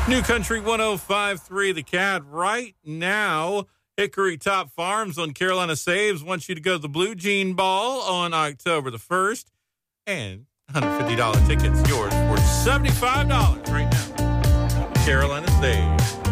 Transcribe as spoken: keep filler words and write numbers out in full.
New Country one oh five point three, The Cat. Right now, Hickory Top Farms on Carolina Saves wants you to go to the Blue Jean Ball on October the first. And one hundred fifty dollars tickets yours for seventy-five dollars right now. Carolina Saves.